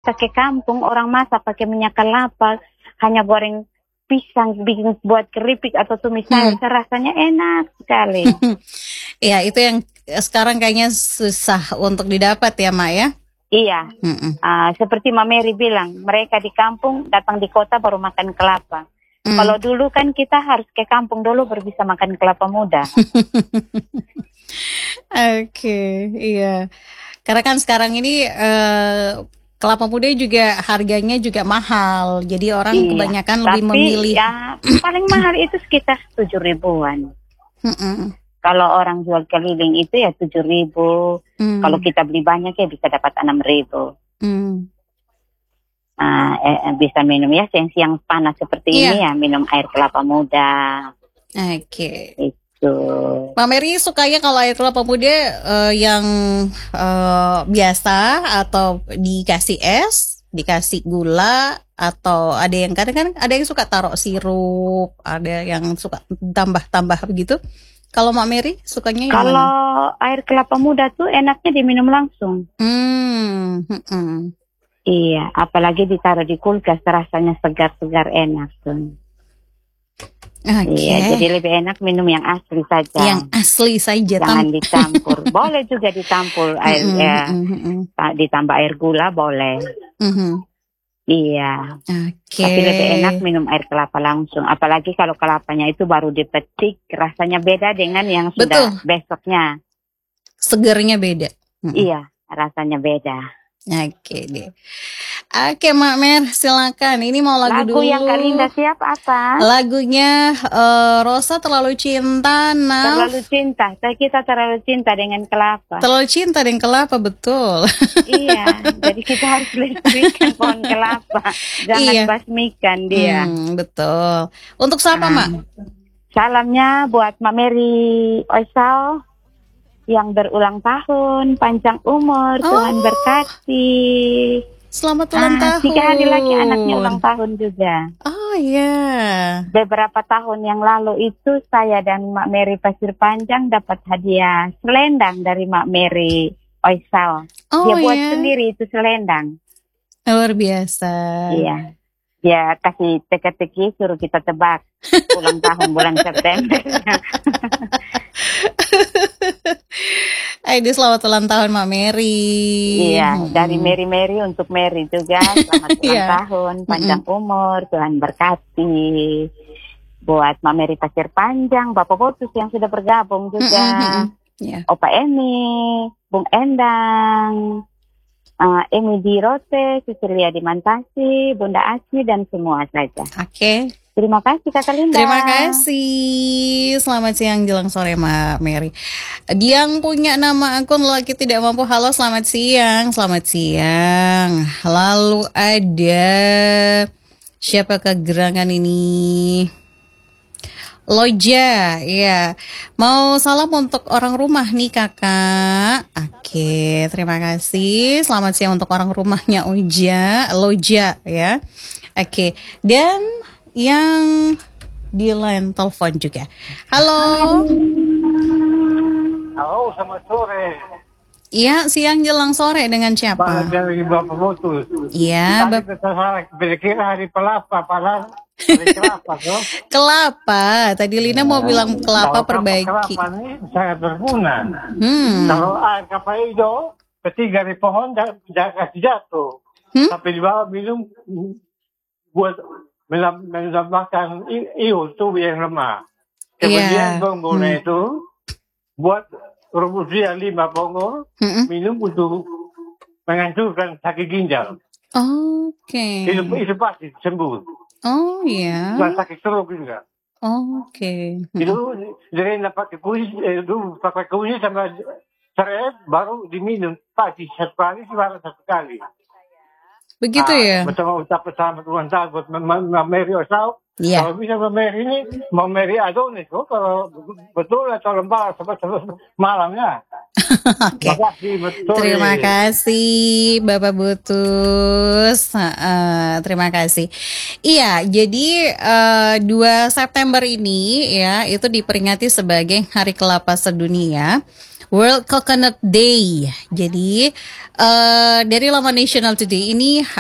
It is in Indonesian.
kita ke kampung, orang masak pakai minyak kelapa, hanya goreng pisang, bikin buat keripik atau tumis sayur, rasanya enak sekali. Ya, itu yang sekarang kayaknya susah untuk didapat ya, Mak ya? Iya, seperti Mak Mary bilang, mereka di kampung datang di kota baru makan kelapa. Kalau dulu kan kita harus ke kampung dulu baru bisa makan kelapa muda. Oke, iya. Karena kan sekarang ini kelapa muda juga harganya juga mahal. Jadi orang kebanyakan lebih memilih. Tapi ya paling mahal itu sekitar 7.000-an. Kalau orang jual keliling itu ya 7.000. Kalau kita beli banyak ya bisa dapat 6.000. Bisa minum ya siang-siang panas seperti ini ya minum air kelapa muda. Oke. Itu. Mbak Mary sukanya kalau air kelapa muda yang biasa atau dikasih es, dikasih gula, atau ada yang kadang-kadang ada yang suka taruh sirup, ada yang suka tambah-tambah begitu. Kalau Mbak Mary sukanya yang kalau mana? Air kelapa muda tuh enaknya diminum langsung. Iya, apalagi ditaruh di kulkas rasanya segar-segar enak tuh. Iya, jadi lebih enak minum yang asli saja. Yang asli saja. Jangan dicampur. Boleh juga ditampur air, ditambah air gula boleh. Iya. Tapi lebih enak minum air kelapa langsung. Apalagi kalau kelapanya itu baru dipetik, rasanya beda dengan yang sudah besoknya. Segernya beda. Iya, rasanya beda. Oke deh. Oke Mak Mer, silakan. Ini mau lagu dulu. Lagu yang Kak Linda siap apa? Lagunya Rosa Terlalu Cinta. Terlalu cinta. Kita terlalu cinta dengan kelapa. Terlalu cinta dengan kelapa, betul. Iya, jadi kita harus lestarikan pohon kelapa. Jangan basmikan dia. Betul. Untuk siapa Mak? Salamnya buat Mak Mary Oisal yang berulang tahun, panjang umur, Tuhan berkati. Selamat ulang tahun. 3 hari lagi anaknya ulang tahun juga. Oh iya. Beberapa tahun yang lalu itu saya dan Mak Mary Pasir Panjang dapat hadiah selendang dari Mak Mary Oisal. Dia buat sendiri itu selendang. Luar biasa. Iya. Dia kasih teka-teki suruh kita tebak ulang tahun bulan September. Aidi selamat ulang tahun Mak Mary. Iya, dari Mary untuk Mary juga. Selamat ulang tahun, panjang umur, Tuhan berkati. Buat Mak Mary Pasir Panjang, Bapak Botus yang sudah bergabung juga. Opa Emi, Bung Endang, Emi di Rote, Cecilia di Mantasi, Bunda Asmi dan semua saja. Oke. Terima kasih Kakak Linda. Terima kasih. Selamat siang jelang sore Mak Mary. Yang punya nama akun lelaki tidak mampu. Halo, selamat siang. Selamat siang. Lalu ada siapa kegerangan ini? Loja, ya. Mau salam untuk orang rumah nih kakak. Oke, terima kasih. Selamat siang untuk orang rumahnya Loja ya. Oke, dan yang di line telepon juga. Halo. Halo, selamat sore. Iya, siang jelang sore dengan siapa? Dari Bapak Botus. Iya, Kira-kira hari kelapa, padahal hari kelapa, tuh. Kelapa. Tadi Lina mau bilang kelapa perbaiki. Kelapa ini sangat berguna. Kalau air kelapa hijau, petik dari pohon jangan kasih jatuh. Tapi di bawah minum buat menambahkan ion tubuh yang lemah. Kemudian bonggolnya itu buat rebus dia 5 bonggol, minum untuk menghancurkan sakit ginjal. Oke. Itu pasti sembuh. Oh iya. Dan sakit stroke juga. Oke. Itu dari pakai kunyit sama serai baru diminum pagi 1 kali, semalam 1 kali. Begitu ya? Bersama ucapan selamat ulang tahun buat Mak Mary Osau. Kalau bisa Mak Mary ini, Mak Mary Adonis. Kalau betul atau lembah sampai malamnya. Oke. Terima kasih Bapak Butus. Terima kasih. Iya, jadi 2 September ini ya itu diperingati sebagai Hari Kelapa Sedunia. World Coconut Day. Jadi dari laman National Today ini